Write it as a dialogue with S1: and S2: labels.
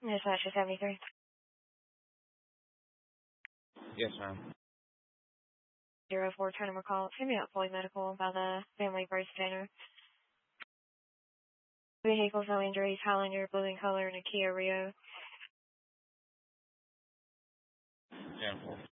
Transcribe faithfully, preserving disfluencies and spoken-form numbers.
S1: Dispatcher seventy-three.
S2: Yes, ma'am.
S1: Zero four, turn a call. Send me out Floyd Medical by the Family First Center. Vehicles, no injuries, Highlander, blue in color, and a Kia Rio.
S2: ten four.